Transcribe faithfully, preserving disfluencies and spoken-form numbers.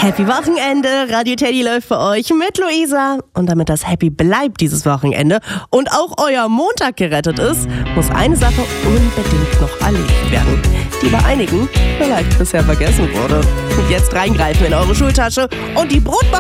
Happy Wochenende, Radio Teddy läuft für euch mit Luisa. Und damit das Happy bleibt dieses Wochenende und auch euer Montag gerettet ist, muss eine Sache unbedingt noch erledigt werden, die bei einigen vielleicht bisher vergessen wurde. Und jetzt reingreifen in eure Schultasche und die Brotbox